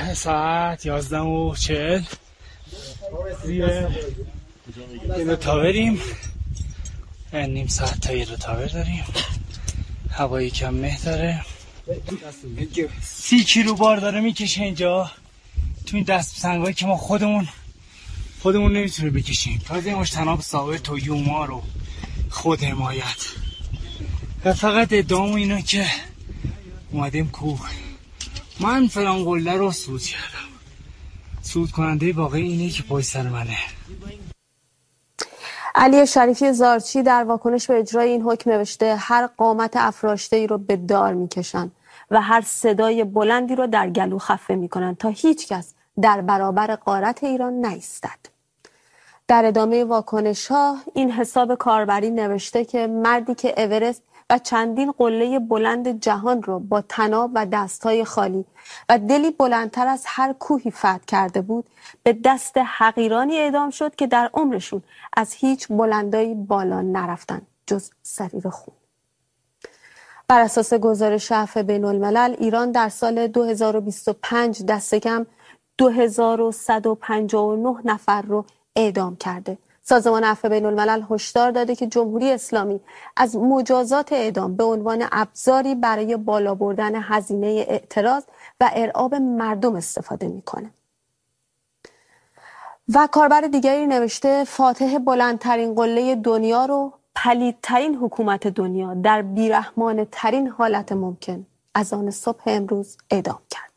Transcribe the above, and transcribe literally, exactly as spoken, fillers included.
ساعت یازده و چهل زیر یه تاور بریم، نیم ساعت تا یه تاور داریم. هوایی کم مه داره، سی کیلو بار داره میکشه اینجا تو این دست سنگایی که ما خودمون خودمون نمیتونه بکشیم. تازه این مشتناب ثابت و یوما رو خود حمایت و فقط ادعامو اینه که اومدیم کوه. من فلان قله رو صعود کردم. صعود کننده واقعی اینه که پای سر منه. علی شریفی زارچی در واکنش به اجرای این حکم نوشته هر قامت افراشته‌ای رو به دار میکشن و هر صدای بلندی رو در گلو خفه میکنن تا هیچ کس در برابر غارت ایران نایستد. در ادامه واکنش ها این حساب کاربری نوشته که مردی که اورست و چندین قله بلند جهان رو با طناب و دستهای خالی و دلی بلندتر از هر کوهی فتح کرده بود به دست حقیرانی اعدام شد که در عمرشون از هیچ بلندایی بالا نرفتن جز سریر خون. بر اساس گزارش عفو بین الملل ایران در سال دو هزار و بیست و پنج دست کم دو هزار و صد و پنجاه و نه نفر رو اعدام کرده. سازمان عفو بین الملل هشدار داده که جمهوری اسلامی از مجازات اعدام به عنوان ابزاری برای بالا بردن هزینه اعتراض و ارعاب مردم استفاده میکنه. و کاربر دیگری نوشته فاتح بلندترین قله دنیا رو پلیدترین حکومت دنیا در بیرحمانه ترین حالت ممکن از آن صبح امروز اعدام کرد.